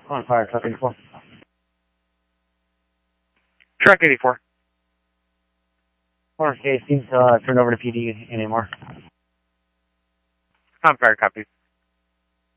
On fire, truck 84. Truck 84. Orange case seems turned over to PD in AMR. On fire, copy.